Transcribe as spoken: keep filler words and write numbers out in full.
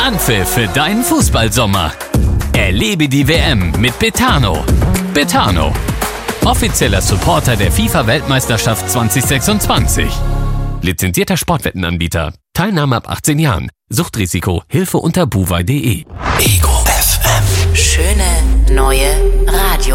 Anpfiff für deinen Fußballsommer. Erlebe die W M mit Betano. Betano, offizieller Supporter der FIFA-Weltmeisterschaft zwanzig sechsundzwanzig. Lizenzierter Sportwettenanbieter. Teilnahme ab achtzehn Jahren. Suchtrisiko. Hilfe unter buwei punkt de. Ego F M. Schöne neue Radio.